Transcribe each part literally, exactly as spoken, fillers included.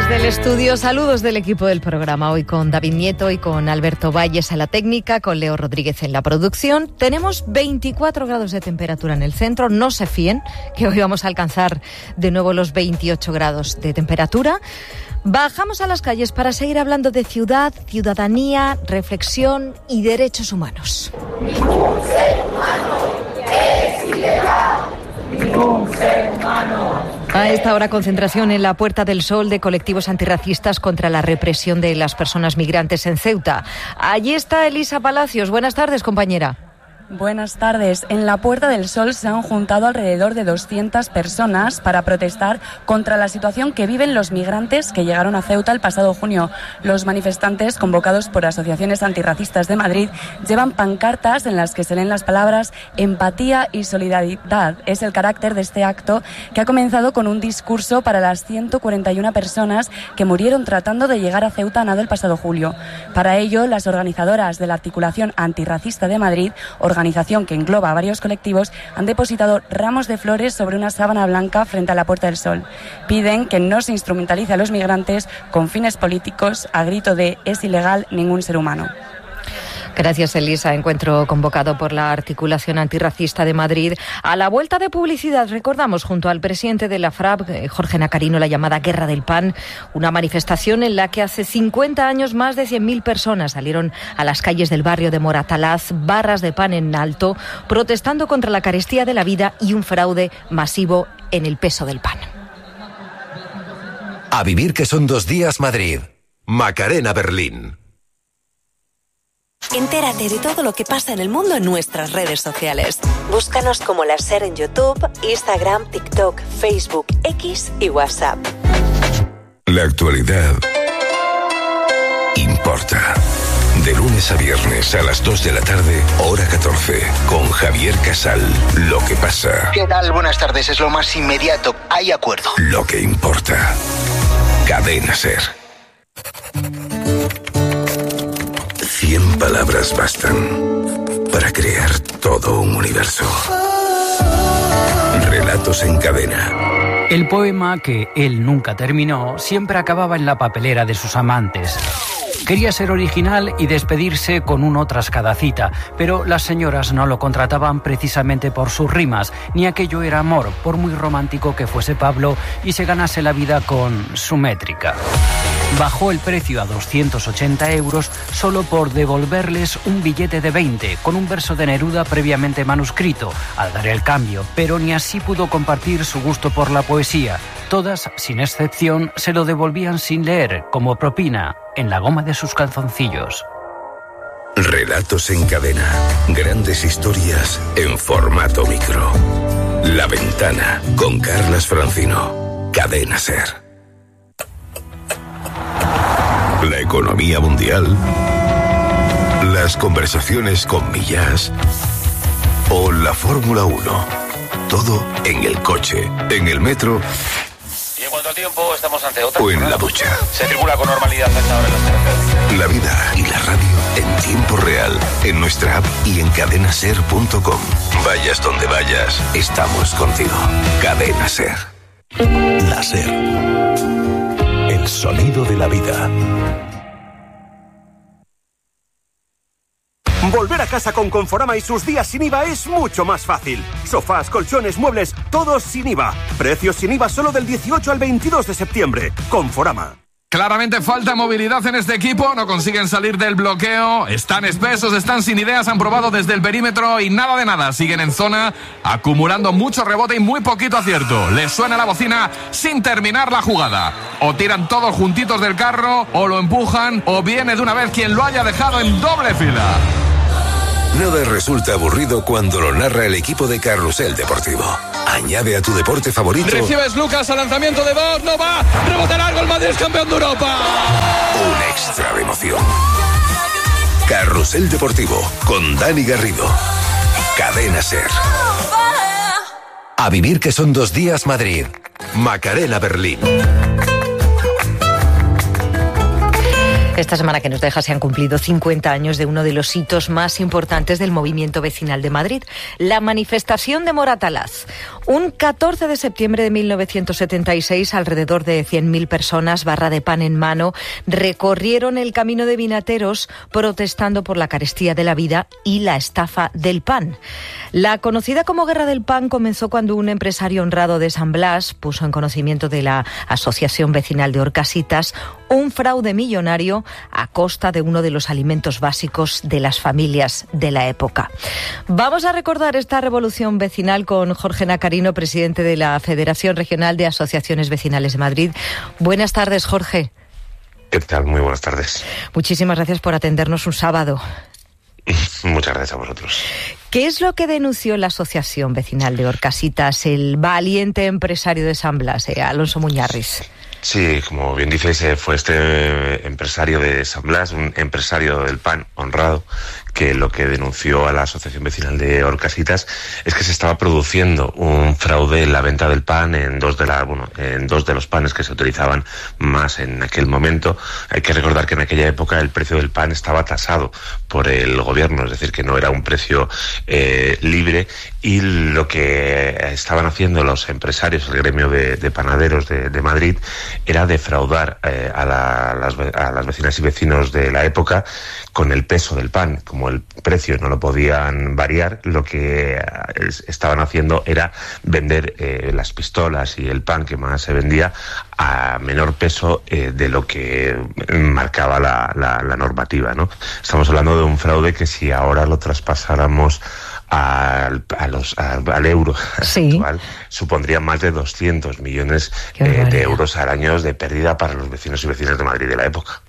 Desde el estudio, saludos del equipo del programa, hoy con David Nieto y con Alberto Valles a la técnica, con Leo Rodríguez en la producción. Tenemos veinticuatro grados de temperatura en el centro, no se fíen, que hoy vamos a alcanzar de nuevo los veintiocho grados de temperatura. Bajamos a las calles para seguir hablando de ciudad, ciudadanía, reflexión y derechos humanos. Ningún ser humano es ilegal. Ningún ser humano. A esta hora, concentración en la Puerta del Sol de colectivos antirracistas contra la represión de las personas migrantes en Ceuta. Allí está Elisa Palacios. Buenas tardes, compañera. Buenas tardes. En la Puerta del Sol se han juntado alrededor de doscientas personas para protestar contra la situación que viven los migrantes que llegaron a Ceuta el pasado junio. Los manifestantes, convocados por asociaciones antirracistas de Madrid, llevan pancartas en las que se leen las palabras empatía y solidaridad. Es el carácter de este acto, que ha comenzado con un discurso para las ciento cuarenta y una personas que murieron tratando de llegar a Ceuta nado el pasado julio. Para ello, las organizadoras de la Articulación Antirracista de Madrid, organización que engloba a varios colectivos, han depositado ramos de flores sobre una sábana blanca frente a la Puerta del Sol. Piden que no se instrumentalice a los migrantes con fines políticos a grito de «es ilegal ningún ser humano». Gracias, Elisa. Encuentro convocado por la Articulación Antirracista de Madrid. A la vuelta de publicidad, recordamos junto al presidente de la F R A P, Jorge Nacarino, la llamada Guerra del Pan, una manifestación en la que hace cincuenta años más de cien mil personas salieron a las calles del barrio de Moratalaz, barras de pan en alto, protestando contra la carestía de la vida y un fraude masivo en el peso del pan. A vivir que son dos días Madrid. Macarena Berlín. Entérate de todo lo que pasa en el mundo en nuestras redes sociales. Búscanos como La Ser en YouTube, Instagram, TikTok, Facebook, X y WhatsApp. La actualidad importa. De lunes a viernes a las dos de la tarde, hora catorce, con Javier Casal. Lo que pasa. ¿Qué tal? Buenas tardes. Es lo más inmediato. Hay acuerdo. Lo que importa. Cadena Ser. Cien palabras bastan para crear todo un universo. Relatos en cadena. El poema que él nunca terminó siempre acababa en la papelera de sus amantes. Quería ser original y despedirse con un otras cada cita, pero las señoras no lo contrataban precisamente por sus rimas, ni aquello era amor, por muy romántico que fuese Pablo y se ganase la vida con su métrica. Bajó el precio a doscientos ochenta euros solo por devolverles un billete de veinte con un verso de Neruda previamente manuscrito al dar el cambio, pero ni así pudo compartir su gusto por la poesía. Todas, sin excepción, se lo devolvían sin leer, como propina, en la goma de sus calzoncillos. Relatos en cadena. Grandes historias en formato micro. La Ventana, con Carlas Francino. Cadena Ser. La economía mundial, las conversaciones con Millás o la Fórmula uno. Todo en el coche, en el metro. Y en cuanto al tiempo, estamos ante otra. O en la ducha. Se circula con normalidad hasta ahora en las carreteras. La vida y la radio en tiempo real, en nuestra app y en cadena ser punto com. Vayas donde vayas, estamos contigo. Cadena Ser. La Ser. El sonido de la vida. Volver a casa con Conforama y sus días sin I V A es mucho más fácil. Sofás, colchones, muebles, todos sin I V A. Precios sin I V A solo del dieciocho al veintidós de septiembre. Conforama. Claramente falta movilidad en este equipo, no consiguen salir del bloqueo, están espesos, están sin ideas, han probado desde el perímetro y nada de nada, siguen en zona, acumulando mucho rebote y muy poquito acierto. Les suena la bocina sin terminar la jugada. O tiran todos juntitos del carro, o lo empujan, o viene de una vez quien lo haya dejado en doble fila. Nada resulta aburrido cuando lo narra el equipo de Carrusel Deportivo. Añade a tu deporte favorito. Recibes Lucas al lanzamiento de dos, no va. Rebote largo, el Madrid es campeón de Europa. Un extra de emoción. Carrusel Deportivo con Dani Garrido. Cadena Ser. A vivir que son dos días Madrid. Macarena Berlín. Esta semana que nos deja se han cumplido cincuenta años de uno de los hitos más importantes del movimiento vecinal de Madrid, la manifestación de Moratalaz. Un catorce de septiembre de mil novecientos setenta y seis, alrededor de cien mil personas, barra de pan en mano, recorrieron el camino de Vinateros protestando por la carestía de la vida y la estafa del pan. La conocida como Guerra del Pan comenzó cuando un empresario honrado de San Blas puso en conocimiento de la Asociación Vecinal de Orcasitas un fraude millonario a costa de uno de los alimentos básicos de las familias de la época. Vamos a recordar esta revolución vecinal con Jorge Nacarino, presidente de la Federación Regional de Asociaciones Vecinales de Madrid. Buenas tardes, Jorge. ¿Qué tal? Muy buenas tardes. Muchísimas gracias por atendernos un sábado. Muchas gracias a vosotros. ¿Qué es lo que denunció la Asociación Vecinal de Orcasitas, el valiente empresario de San Blas, eh, Alonso Muñarriz? Sí, como bien dices, fue este empresario de San Blas, un empresario del pan honrado, que lo que denunció a la Asociación Vecinal de Orcasitas es que se estaba produciendo un fraude en la venta del pan en dos de la, bueno, en dos de los panes que se utilizaban más en aquel momento. Hay que recordar que en aquella época el precio del pan estaba tasado por el gobierno, es decir, que no era un precio eh, libre, y lo que estaban haciendo los empresarios, el gremio de, de panaderos de, de Madrid, era defraudar eh, a, la, a, las, a las vecinas y vecinos de la época con el peso del pan. Como el precio no lo podían variar, lo que estaban haciendo era vender eh, las pistolas y el pan que más se vendía a menor peso eh, de lo que marcaba la, la, la normativa, ¿no? Estamos hablando de un fraude que, si ahora lo traspasáramos al, a los, al, al euro sí. actual, supondría más de doscientos millones eh, de euros al año de pérdida para los vecinos y vecinas de Madrid de la época.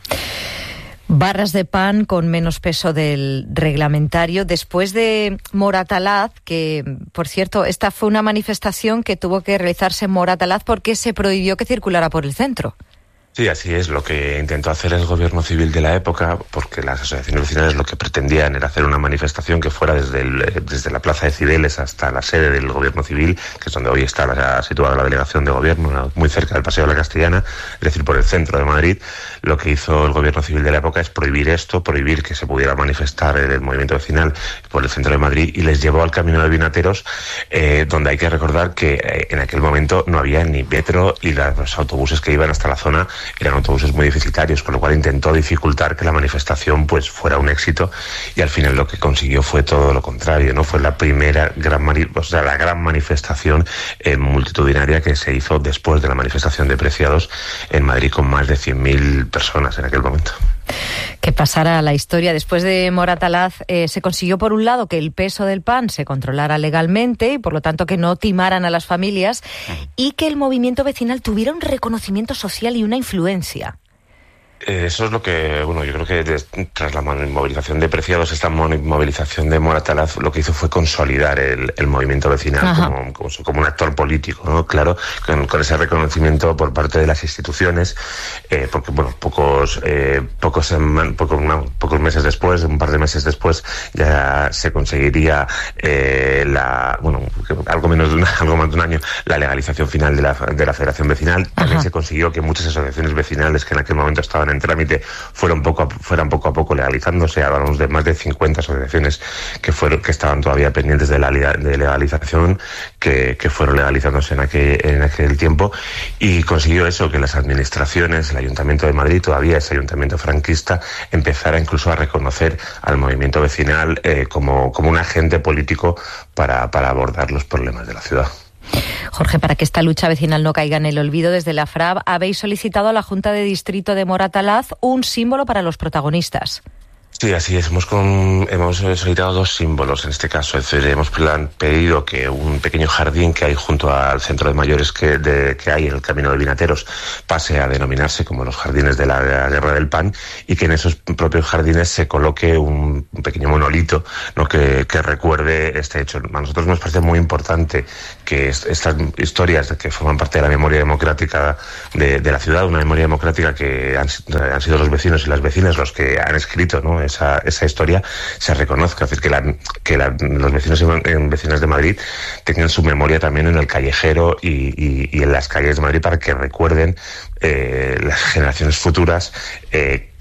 Barras de pan con menos peso del reglamentario. Después de Moratalaz, que, por cierto, esta fue una manifestación que tuvo que realizarse en Moratalaz porque se prohibió que circulara por el centro. Sí, así es. Lo que intentó hacer el gobierno civil de la época, porque las asociaciones vecinales lo que pretendían era hacer una manifestación que fuera desde, el, desde la Plaza de Cibeles hasta la sede del gobierno civil, que es donde hoy está la, situada la delegación de gobierno, muy cerca del Paseo de la Castellana, es decir, por el centro de Madrid. Lo que hizo el gobierno civil de la época es prohibir esto, prohibir que se pudiera manifestar el movimiento vecinal por el centro de Madrid, y les llevó al camino de Vinateros, eh, donde hay que recordar que eh, en aquel momento no había ni metro, y los autobuses que iban hasta la zona eran autobuses muy deficitarios, con lo cual intentó dificultar que la manifestación pues fuera un éxito, y al final lo que consiguió fue todo lo contrario, ¿no? Fue la primera gran mani- o sea, la gran manifestación eh, multitudinaria que se hizo después de la manifestación de Preciados en Madrid, con más de cien mil personas en aquel momento. Que pasara la historia. Después de Moratalaz eh, se consiguió, por un lado, que el peso del pan se controlara legalmente y, por lo tanto, que no timaran a las familias, y que el movimiento vecinal tuviera un reconocimiento social y una influencia. Eso es lo que, bueno, yo creo que de, tras la movilización de Preciados, esta movilización de Moratalaz lo que hizo fue consolidar el, el movimiento vecinal como, como, como un actor político, ¿no? Claro, con, con ese reconocimiento por parte de las instituciones, eh, porque, bueno, pocos, eh, pocos, pocos, no, pocos meses después, un par de meses después, ya se conseguiría eh, la, bueno, algo menos de un, algo más de un año, la legalización final de la, de la Federación Vecinal. También Ajá. se consiguió que muchas asociaciones vecinales que en aquel momento estaban en trámite fueron poco a, fueran poco a poco legalizándose. Hablamos de más de cincuenta asociaciones que fueron que estaban todavía pendientes de la de legalización, que, que fueron legalizándose en aquel, en aquel tiempo, y consiguió eso, que las administraciones, el Ayuntamiento de Madrid, todavía ese ayuntamiento franquista, empezara incluso a reconocer al movimiento vecinal eh, como, como un agente político para, para abordar los problemas de la ciudad. Jorge, para que esta lucha vecinal no caiga en el olvido, desde la F R A B habéis solicitado a la Junta de Distrito de Moratalaz un símbolo para los protagonistas. Sí, así es. Hemos, con, hemos solicitado dos símbolos en este caso. Es decir, hemos pedido que un pequeño jardín que hay junto al centro de mayores que, de, que hay en el camino de Vinateros pase a denominarse como los jardines de la, de la Guerra del Pan, y que en esos propios jardines se coloque un, un pequeño monolito, ¿no? que, que recuerde este hecho. A nosotros nos parece muy importante que est- estas historias que forman parte de la memoria democrática de, de la ciudad, una memoria democrática que han, han sido los vecinos y las vecinas los que han escrito, ¿no? Esa, esa historia, se reconozca, es decir, que, la, que la, los vecinos y vecinas de Madrid tengan su memoria también en el callejero y, y, y en las calles de Madrid, para que recuerden eh, las generaciones futuras eh,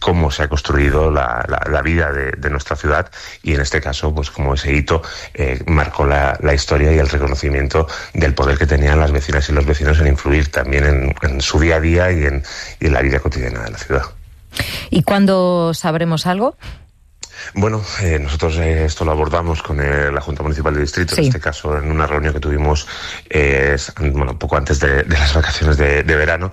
cómo se ha construido la, la, la vida de, de nuestra ciudad, y en este caso, pues como ese hito eh, marcó la, la historia y el reconocimiento del poder que tenían las vecinas y los vecinos en influir también en, en su día a día y en, y en la vida cotidiana de la ciudad. ¿Y cuándo sabremos algo? Bueno, eh, nosotros eh, esto lo abordamos con eh, la Junta Municipal de Distrito, sí. En este caso en una reunión que tuvimos eh, bueno, poco antes de, de las vacaciones de, de verano.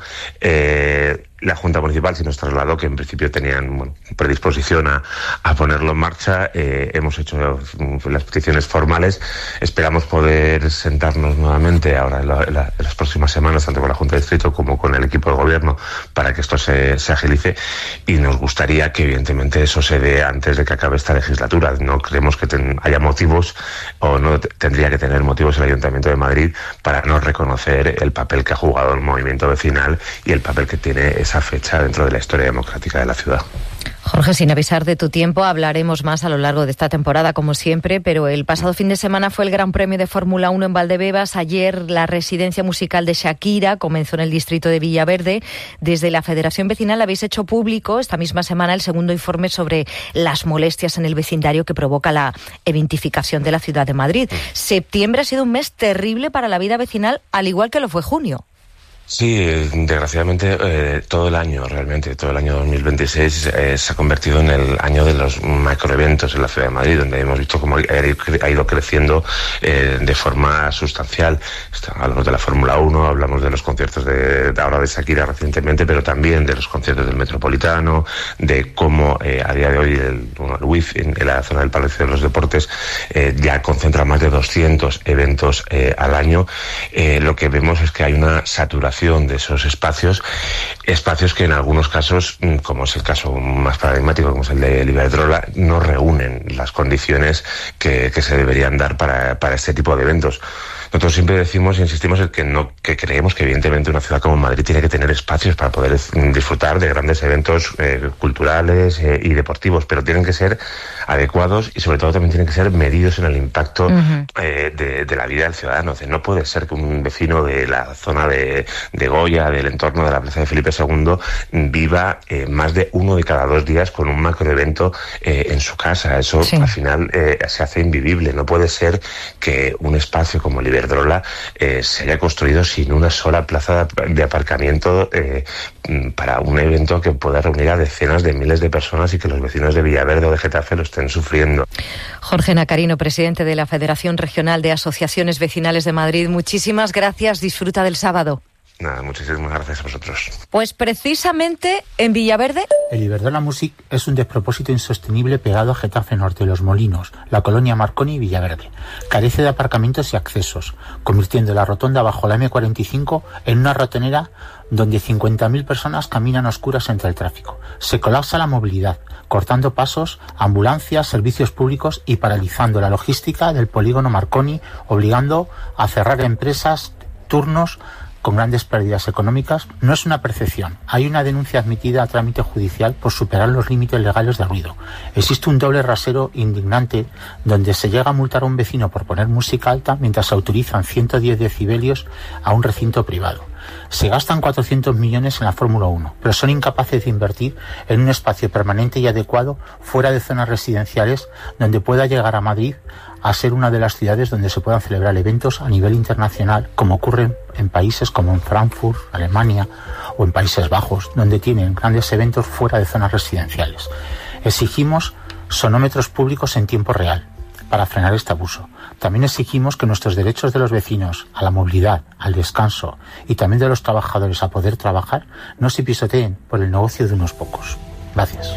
Eh, La Junta Municipal sí nos trasladó que en principio tenían bueno, predisposición a, a ponerlo en marcha. Eh, hemos hecho las peticiones formales. Esperamos poder sentarnos nuevamente ahora en, la, en, la, en las próximas semanas, tanto con la Junta de Distrito como con el equipo de gobierno, para que esto se, se agilice. Y nos gustaría que evidentemente eso se dé antes de que acabe esta legislatura. No creemos que ten, haya motivos, o no t- tendría que tener motivos el Ayuntamiento de Madrid para no reconocer el papel que ha jugado el movimiento vecinal y el papel que tiene esa fecha dentro de la historia democrática de la ciudad. Jorge, sin avisar de tu tiempo, hablaremos más a lo largo de esta temporada, como siempre, pero el pasado fin de semana fue el Gran Premio de Fórmula uno en Valdebebas. Ayer la residencia musical de Shakira comenzó en el distrito de Villaverde. Desde la Federación Vecinal habéis hecho público esta misma semana el segundo informe sobre las molestias en el vecindario que provoca la eventificación de la ciudad de Madrid. Septiembre ha sido un mes terrible para la vida vecinal, al igual que lo fue junio. Sí, desgraciadamente eh, todo el año, realmente, todo el año dos mil veintiséis eh, se ha convertido en el año de los macroeventos en la ciudad de Madrid, donde hemos visto cómo ha ido creciendo eh, de forma sustancial. Hablamos de la Fórmula uno, hablamos de los conciertos de, de ahora de Shakira recientemente, pero también de los conciertos del Metropolitano, de cómo eh, a día de hoy el, bueno, el W I F en, en la zona del Palacio de los Deportes eh, ya concentra más de doscientos eventos eh, al año. Eh, lo que vemos es que hay una saturación de esos espacios, espacios que en algunos casos, como es el caso más paradigmático, como es el de Iberdrola, no reúnen las condiciones que, que se deberían dar para, para este tipo de eventos. Nosotros siempre decimos e insistimos en que, no, que creemos que evidentemente una ciudad como Madrid tiene que tener espacios para poder disfrutar de grandes eventos eh, culturales eh, y deportivos, pero tienen que ser adecuados y sobre todo también tienen que ser medidos en el impacto uh-huh. eh, de, de la vida del ciudadano. O sea, no puede ser que un vecino de la zona de, de Goya, del entorno de la Plaza de Felipe segundo, viva eh, más de uno de cada dos días con un macroevento eh, en su casa. Eso sí. Al final eh, se hace invivible. No puede ser que un espacio como el Iberdrola eh, se haya construido sin una sola plaza de aparcamiento eh, para un evento que pueda reunir a decenas de miles de personas y que los vecinos de Villaverde o de Getafe lo estén sufriendo. Jorge Nacarino, presidente de la Federación Regional de Asociaciones Vecinales de Madrid, muchísimas gracias. Disfruta del sábado. Nada, muchísimas gracias a vosotros. Pues precisamente en Villaverde... El Iberdrola Music es un despropósito insostenible pegado a Getafe Norte, Los Molinos, la colonia Marconi y Villaverde. Carece de aparcamientos y accesos, convirtiendo la rotonda bajo la eme cuarenta y cinco en una ratonera donde cincuenta mil personas caminan a oscuras entre el tráfico. Se colapsa la movilidad, cortando pasos, ambulancias, servicios públicos y paralizando la logística del polígono Marconi, obligando a cerrar empresas, turnos, con grandes pérdidas económicas. No es una percepción. Hay una denuncia admitida a trámite judicial por superar los límites legales de ruido. Existe un doble rasero indignante donde se llega a multar a un vecino por poner música alta mientras se autorizan ciento diez decibelios a un recinto privado. Se gastan cuatrocientos millones en la Fórmula uno, pero son incapaces de invertir en un espacio permanente y adecuado fuera de zonas residenciales donde pueda llegar a Madrid a ser una de las ciudades donde se puedan celebrar eventos a nivel internacional, como ocurre en países como en Frankfurt, Alemania, o en Países Bajos, donde tienen grandes eventos fuera de zonas residenciales. Exigimos sonómetros públicos en tiempo real para frenar este abuso. También exigimos que nuestros derechos de los vecinos a la movilidad, al descanso y también de los trabajadores a poder trabajar no se pisoteen por el negocio de unos pocos. Gracias.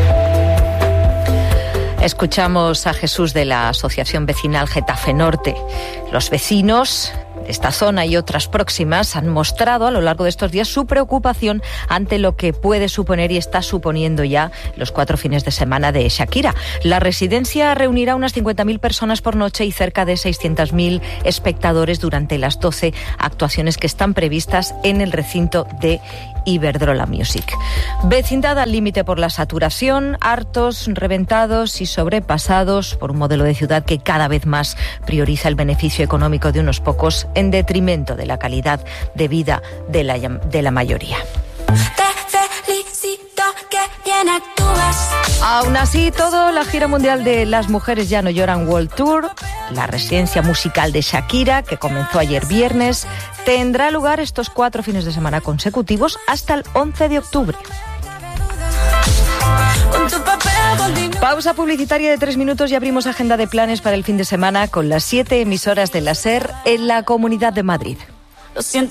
Escuchamos a Jesús de la Asociación Vecinal Getafe Norte. Los vecinos de esta zona y otras próximas han mostrado a lo largo de estos días su preocupación ante lo que puede suponer y está suponiendo ya los cuatro fines de semana de Shakira. La residencia reunirá unas cincuenta mil personas por noche y cerca de seiscientos mil espectadores durante las doce actuaciones que están previstas en el recinto de Iberdrola Music. Vecindad al límite por la saturación, hartos, reventados y sobrepasados por un modelo de ciudad que cada vez más prioriza el beneficio económico de unos pocos en detrimento de la calidad de vida de la, de la mayoría. Te felicito que bien Aún así, todo, la gira mundial de Las Mujeres Ya No Lloran World Tour, la residencia musical de Shakira, que comenzó ayer viernes, tendrá lugar estos cuatro fines de semana consecutivos hasta el once de octubre. Pausa publicitaria de tres minutos y abrimos agenda de planes para el fin de semana con las siete emisoras de la SER en la Comunidad de Madrid. Lo siento.